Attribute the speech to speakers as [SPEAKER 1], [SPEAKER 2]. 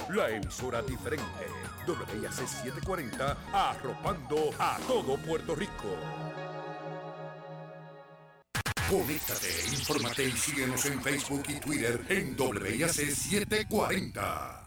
[SPEAKER 1] la emisora diferente. WIAC 740, arropando a todo Puerto Rico. Conéctate, infórmate y síguenos en Facebook y Twitter en WIAC 740.